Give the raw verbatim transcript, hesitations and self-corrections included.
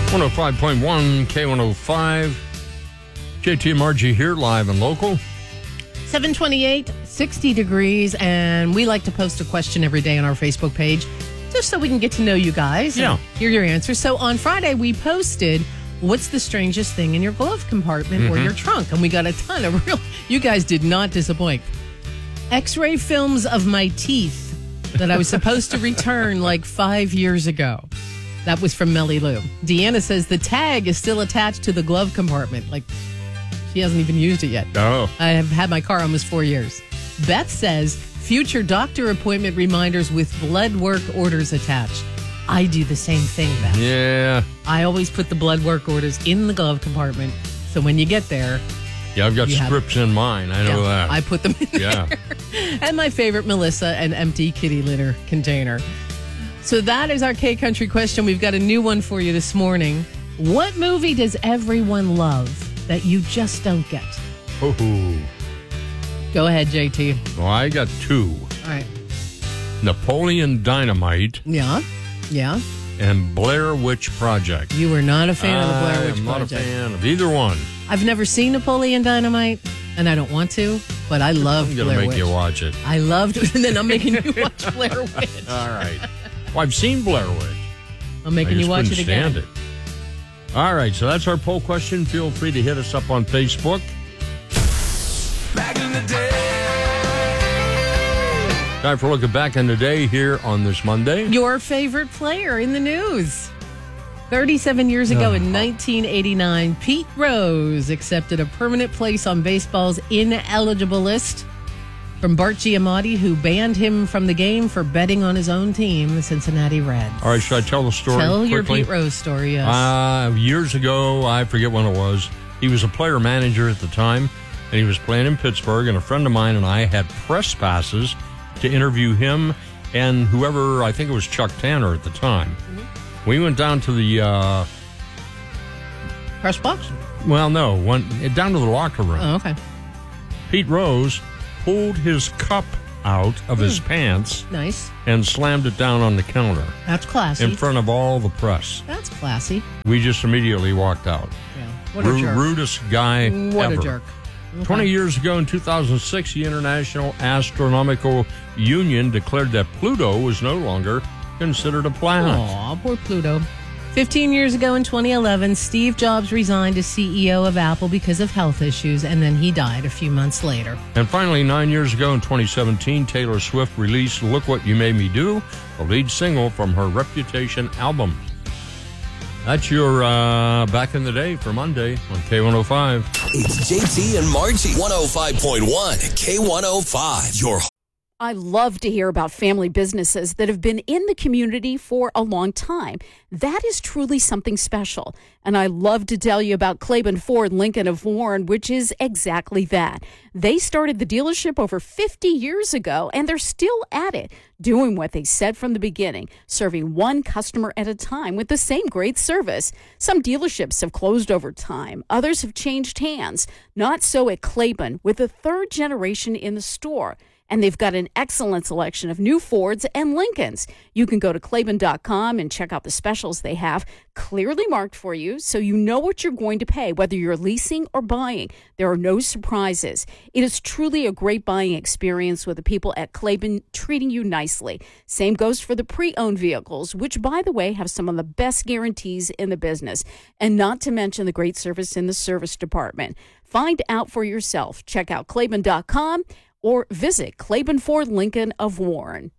one oh five point one K one oh five. J T and Margie here, live and local. seven twenty-eight, sixty degrees, and we like to post a question every day on our Facebook page just so we can get to know you guys and Yeah. hear your answers. So on Friday, we posted, what's the strangest thing in your glove compartment Mm-hmm. or your trunk? And we got a ton of real, you guys did not disappoint. X-ray films of my teeth that I was supposed to return like five years ago. That was from Melly Lou. Deanna says the tag is still attached to the glove compartment. Like, she hasn't even used it yet. Oh. I have had my car almost four years. Beth says future doctor appointment reminders with blood work orders attached. I do the same thing, Beth. Yeah. I always put the blood work orders in the glove compartment. So when you get there, Yeah, I've got You have- scripts in mine. I know yeah, that. I put them in yeah. there. And my favorite, Melissa, an empty kitty litter container. So that is our K-Country question. We've got a new one for you this morning. What movie does everyone love that you just don't get? Oh. Go ahead, J T. Well, I got two. All right. Napoleon Dynamite Yeah. Yeah. and Blair Witch Project. You were not a fan of the Blair I Witch am not Project. a fan of either one. I've never seen Napoleon Dynamite, and I don't want to, but I love I'm going to Blair make Witch. you watch it. I loved and then I'm making you watch Blair Witch. All right. Well, I've seen Blair Witch. I'm making I you just watch it couldn't again. stand it. All right, so that's our poll question. Feel free to hit us up on Facebook. Back in the day. Time for looking back in the day here on this Monday. Your favorite player in the news. thirty-seven years ago in nineteen eighty-nine, Pete Rose accepted a permanent place on baseball's ineligible list from Bart Giamatti, who banned him from the game for betting on his own team, the Cincinnati Reds. All right, should I tell the story Tell your quickly? Pete Rose story, yes. Uh, years ago, I forget when it was, he was a player manager at the time, and he was playing in Pittsburgh, and a friend of mine and I had press passes to interview him and whoever, I think it was Chuck Tanner at the time. Mm-hmm. We went down to the, uh, Press box? well, no, went down to the locker room. Oh, okay. Pete Rose pulled his cup out of his pants Nice. and slammed it down on the counter That's classy. in front of all the press. That's classy. We just immediately walked out. Yeah. What a Ru- jerk. Rudest guy What ever. a jerk. Okay. twenty years ago in two thousand six, the International Astronomical Union declared that Pluto was no longer considered a planet. Aw, poor Pluto. Fifteen years ago in twenty eleven, Steve Jobs resigned as C E O of Apple because of health issues, and then he died a few months later. And finally, nine years ago in twenty seventeen, Taylor Swift released Look What You Made Me Do, the lead single from her Reputation album. That's your uh, Back in the Day for Monday on K one oh five. It's J T and Margie. one oh five point one K one oh five. Your I love to hear about family businesses that have been in the community for a long time. That is truly something special. And I love to tell you about Claiborne Ford Lincoln of Warren, which is exactly that. They started the dealership over fifty years ago, and they're still at it, doing what they said from the beginning, serving one customer at a time with the same great service. Some dealerships have closed over time. Others have changed hands. Not so at Claiborne, with the third generation in the store. And they've got an excellent selection of new Fords and Lincolns. You can go to Claiborne dot com and check out the specials they have, clearly marked for you, so you know what you're going to pay, whether you're leasing or buying. There are no surprises. It is truly a great buying experience with the people at Claiborne treating you nicely. Same goes for the pre-owned vehicles, which, by the way, have some of the best guarantees in the business. And not to mention the great service in the service department. Find out for yourself. Check out Claiborne dot com. or visit Claiborne Ford Lincoln of Warren.